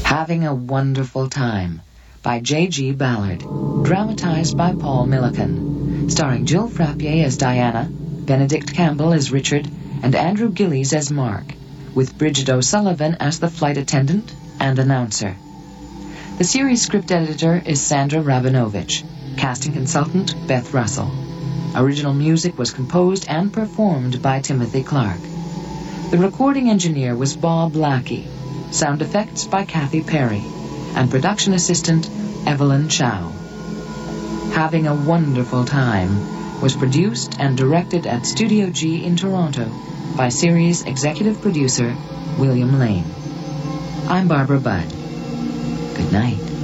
Having a Wonderful Time by J.G. Ballard, dramatized by Paul Millican, starring Jill Frappier as Diana, Benedict Campbell as Richard, and Andrew Gillies as Mark, with Bridget O'Sullivan as the flight attendant and announcer. The series script editor is Sandra Rabinovich, casting consultant Beth Russell. Original music was composed and performed by Timothy Clark. The recording engineer was Bob Lackey, sound effects by Kathy Perry, and production assistant Evelyn Chow. Having a Wonderful Time was produced and directed at Studio G in Toronto by series executive producer William Lane. I'm Barbara Budd. Good night.